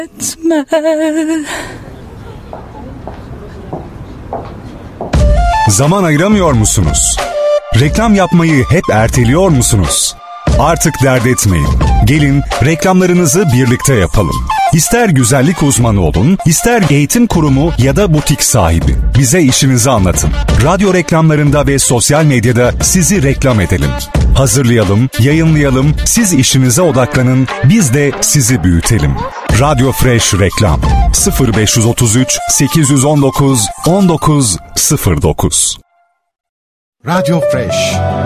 Etme. Zaman ayıramıyor musunuz? Reklam yapmayı hep erteliyor musunuz? Artık dert etmeyin. Gelin reklamlarınızı birlikte yapalım. İster güzellik uzmanı olun, ister eğitim kurumu ya da butik sahibi. Bize işinizi anlatın. Radyo reklamlarında ve sosyal medyada sizi reklam edelim. Hazırlayalım, yayınlayalım, siz işinize odaklanın, biz de sizi büyütelim. Radyo Fresh Reklam 0533 819 1909. Radyo Fresh